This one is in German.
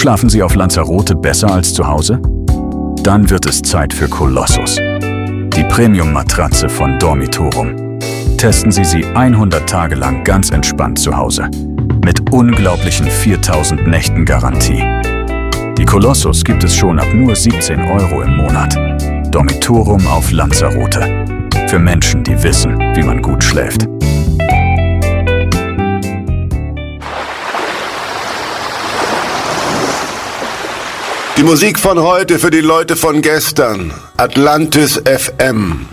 Schlafen Sie auf Lanzarote besser als zu Hause? Dann wird es Zeit für Colossus, die Premium-Matratze von Dormitorum. Testen Sie sie 100 Tage lang ganz entspannt zu Hause. Mit unglaublichen 4000 Nächten Garantie. Die Colossus gibt es schon ab nur 17 € im Monat. Dormitorum auf Lanzarote. Für Menschen, die wissen, wie man gut schläft. Die Musik von heute für die Leute von gestern. Atlantis FM.